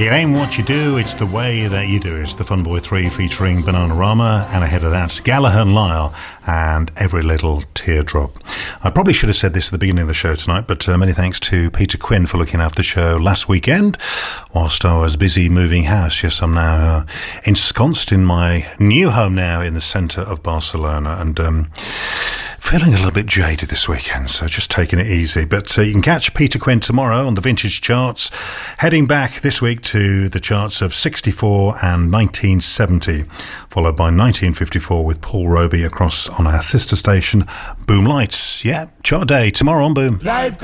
It ain't what you do, it's the way that you do it. It's the Fun Boy 3 featuring Bananarama, and ahead of that, Gallagher and Lyle and Every Little Teardrop. I probably should have said this at the beginning of the show tonight, but many thanks to Peter Quinn for looking after the show last weekend whilst I was busy moving house. Yes, I'm now ensconced in my new home now in the centre of Barcelona, and feeling a little bit jaded this weekend, so just taking it easy. But you can catch Peter Quinn tomorrow on the Vintage Charts, heading back this week to the charts of 64 and 1970, followed by 1954 with Paul Roby across on our sister station, Boom Lights. Yeah, chart day tomorrow on Boom. Life